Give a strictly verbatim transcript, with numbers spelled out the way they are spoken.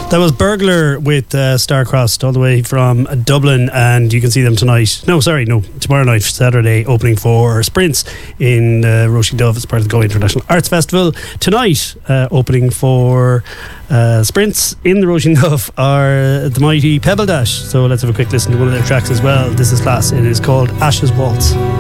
That was Burglar with uh, Starcrossed all the way from Dublin, and you can see them tonight. No, sorry, no, tomorrow night, Saturday, opening for Sprints in uh, Roisin Dubh as part of the Go International Arts Festival. Tonight, uh, opening for uh, Sprints in the Roisin Dubh are the mighty Pebble Dash. So let's have a quick listen to one of their tracks as well. This is class. It is called Ashes Waltz.